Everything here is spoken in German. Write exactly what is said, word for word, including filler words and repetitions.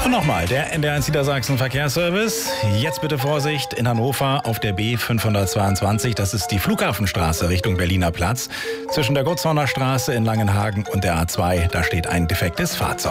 Und nochmal, der N D R eins Niedersachsen Verkehrsservice. Jetzt bitte Vorsicht in Hannover auf der B fünfhundertzweiundzwanzig. Das ist die Flughafenstraße Richtung Berliner Platz. Zwischen der Gotshorner Straße in Langenhagen und der A zwei, da steht ein defektes Fahrzeug.